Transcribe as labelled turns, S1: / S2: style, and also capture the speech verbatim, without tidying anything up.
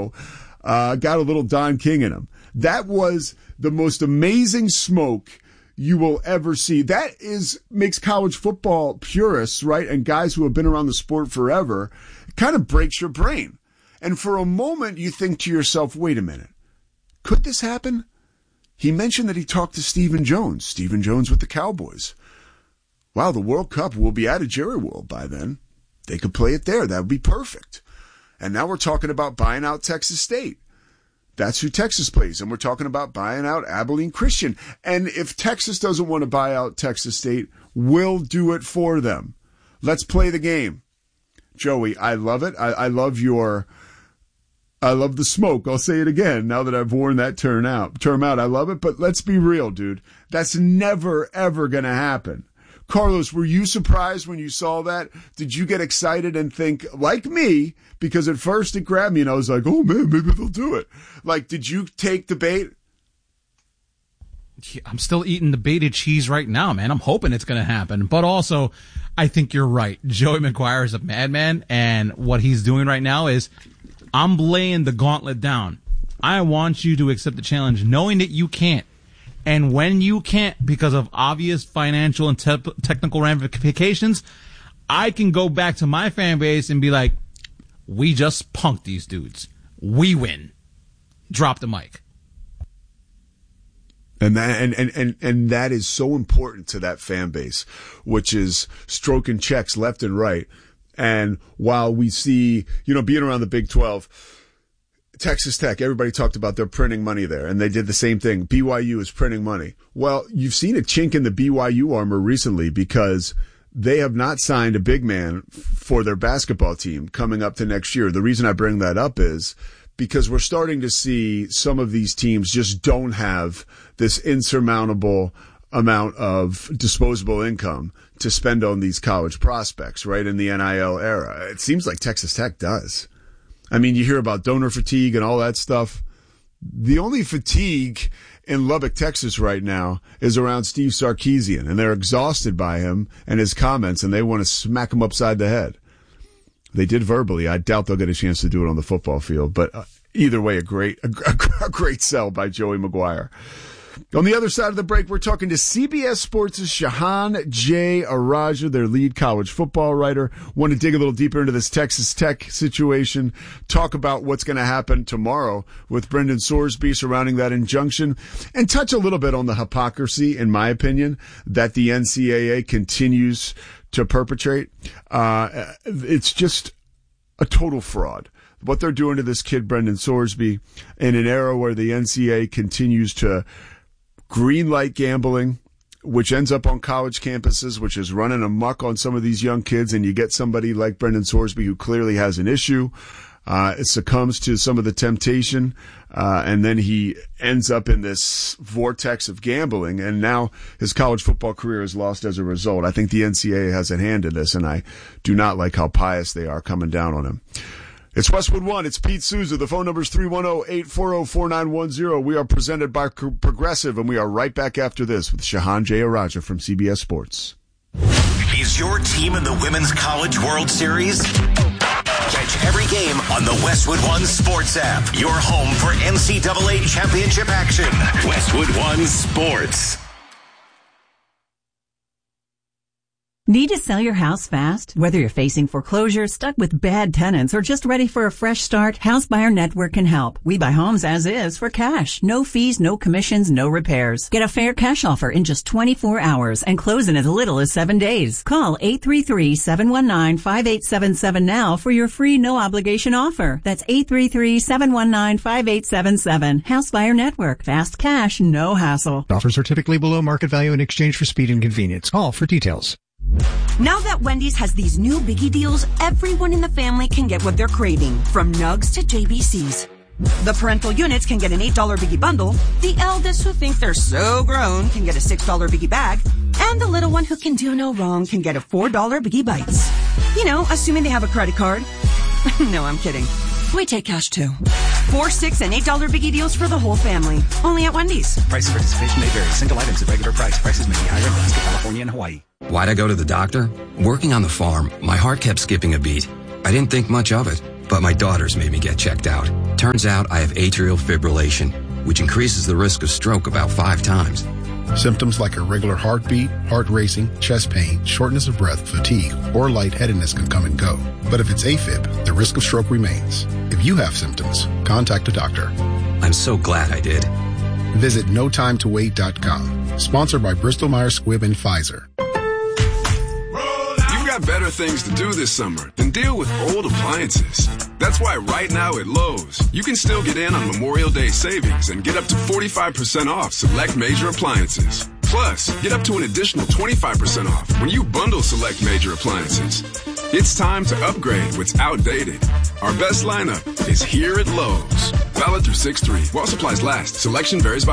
S1: know, uh, got a little Don King in him. That was the most amazing smoke you will ever see. That is makes college football purists, right, and guys who have been around the sport forever, it kind of breaks your brain. And for a moment, you think to yourself, wait a minute, could this happen? He mentioned that he talked to Stephen Jones, Stephen Jones with the Cowboys. Wow, the World Cup will be out of Jerry World by then. They could play it there. That would be perfect. And now we're talking about buying out Texas State. That's who Texas plays. And we're talking about buying out Abilene Christian. And if Texas doesn't want to buy out Texas State, we'll do it for them. Let's play the game. Joey, I love it. I, I love your... I love the smoke. I'll say it again now that I've worn that term out. Term out. I love it, but let's be real, dude. That's never, ever going to happen. Carlos, were you surprised when you saw that? Did you get excited and think, like me, because at first it grabbed me and I was like, oh man, maybe they'll do it. Like, did you take the bait?
S2: I'm still eating the baited cheese right now, man. I'm hoping it's going to happen. But also, I think you're right. Joey McGuire is a madman, and what he's doing right now is, I'm laying the gauntlet down. I want you to accept the challenge knowing that you can't. And when you can't, because of obvious financial and te- technical ramifications, I can go back to my fan base and be like, we just punked these dudes. We win. Drop the mic.
S1: And that, and, and, and, and that is so important to that fan base, which is stroking checks left and right. And while we see, you know, being around the Big twelve, Texas Tech, everybody talked about they're printing money there, and they did the same thing. B Y U is printing money. Well, you've seen a chink in the B Y U armor recently because they have not signed a big man for their basketball team coming up to next year. The reason I bring that up is because we're starting to see some of these teams just don't have this insurmountable amount of disposable income to spend on these college prospects, right, in the N I L era. It seems like Texas Tech does. I mean, you hear about donor fatigue and all that stuff. The only fatigue in Lubbock, Texas right now is around Steve Sarkisian, and they're exhausted by him and his comments, and they want to smack him upside the head. They did verbally. I doubt they'll get a chance to do it on the football field, but uh, either way, a great, a, a great sell by Joey McGuire. On the other side of the break, we're talking to C B S Sports' Shehan J. Araja, their lead college football writer. Want to dig a little deeper into this Texas Tech situation, talk about what's going to happen tomorrow with Brendan Sorsby surrounding that injunction, and touch a little bit on the hypocrisy, in my opinion, that the N C double A continues to perpetrate. Uh, it's just a total fraud. What they're doing to this kid, Brendan Sorsby, in an era where the N C double A continues to green light gambling, which ends up on college campuses, which is running amok on some of these young kids, and you get somebody like Brendan Sorsby who clearly has an issue, uh, succumbs to some of the temptation, uh, and then he ends up in this vortex of gambling, and now his college football career is lost as a result. I think the N C double A has a hand in this, and I do not like how pious they are coming down on him. It's Westwood One. It's Pete Souza. The phone number is three one zero, eight four zero, four nine one zero. We are presented by Progressive, and we are right back after this with Shehan J. Araja from C B S Sports.
S3: Is your team in the Women's College World Series? Catch every game on the Westwood One Sports app. Your home for N C double A championship action. Westwood One Sports.
S4: Need to sell your house fast? Whether you're facing foreclosure, stuck with bad tenants, or just ready for a fresh start, House Buyer Network can help. We buy homes as is for cash. No fees, no commissions, no repairs. Get a fair cash offer in just twenty-four hours and close in as little as seven days. Call eight three three, seven one nine, five eight seven seven now for your free no-obligation offer. That's eight three three, seven one nine, five eight seven seven. House Buyer Network. Fast cash, no hassle.
S5: Offers are typically below market value in exchange for speed and convenience. Call for details.
S6: Now that Wendy's has these new biggie deals, everyone in the family can get what they're craving, from nugs to J B Cs. The parental units can get an eight dollar biggie bundle, the eldest who think they're so grown can get a six dollar biggie bag, and the little one who can do no wrong can get a four dollar biggie bites. You know, assuming they have a credit card. No, I'm kidding. We take cash too. Four, six, and eight dollar biggie deals for the whole family. Only at Wendy's.
S7: Price of participation may vary. Single items at regular price. Prices may be higher in Alaska, California, and Hawaii.
S8: Why'd I go to the doctor? Working on the farm, my heart kept skipping a beat. I didn't think much of it. but my daughters made me get checked out. Turns out I have atrial fibrillation, which increases the risk of stroke about five times.
S9: Symptoms like irregular heartbeat, heart racing, chest pain, shortness of breath, fatigue, or lightheadedness can come and go. But if it's AFib, the risk of stroke remains. If you have symptoms, contact a doctor.
S8: I'm so glad I did.
S9: Visit no time to wait dot com. Sponsored by Bristol Myers Squibb and Pfizer.
S10: You've got better things to do this summer than deal with old appliances. That's why right now at Lowe's, you can still get in on Memorial Day savings and get up to forty-five percent off select major appliances. Plus, get up to an additional twenty-five percent off when you bundle select major appliances. It's time to upgrade what's outdated. Our best lineup is here at Lowe's. Valid through six three. While supplies last. Selection varies by